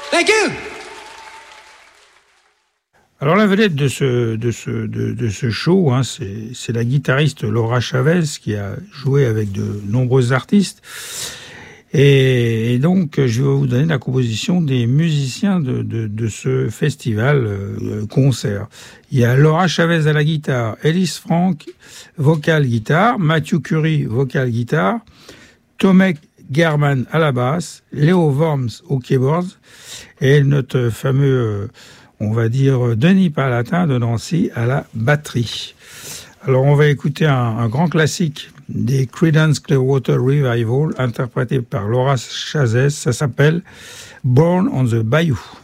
Thank you. Alors la vedette de ce show, hein, c'est la guitariste Laura Chavez qui a joué avec de nombreux artistes. Et donc je vais vous donner la composition des musiciens de ce festival concert. Il y a Laura Chavez à la guitare, Ellis Frank vocal guitare, Matthew Curry vocal guitare, Tomek German à la basse, Leo Worms au keyboards et notre fameux on va dire Denis Palatin de Nancy à la batterie. Alors on va écouter un grand classique des Creedence Clearwater Revival interprété par Laura Chavez, ça s'appelle Born on the Bayou.